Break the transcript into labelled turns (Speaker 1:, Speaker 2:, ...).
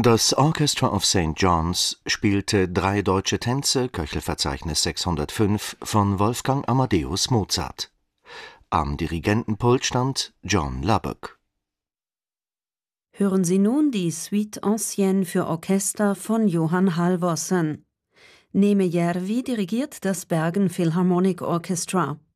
Speaker 1: Das Orchestra of St. John's spielte 3 deutsche Tänze, Köchelverzeichnis 605, von Wolfgang Amadeus Mozart. Am Dirigentenpult stand John Lubbock.
Speaker 2: Hören Sie nun die Suite Ancienne für Orchester von Johann Halvorsen. Neeme Järvi dirigiert das Bergen Philharmonic Orchestra.